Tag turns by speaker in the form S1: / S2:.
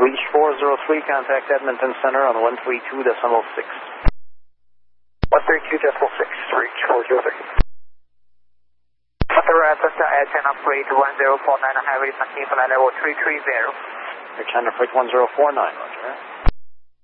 S1: Reach 403, contact Edmonton Center on 132.6.
S2: 132.6, reach 403. Atlanta, AirChannel freight 1049, highway Mackinson level 330.
S1: AirChannel freight 1049, roger.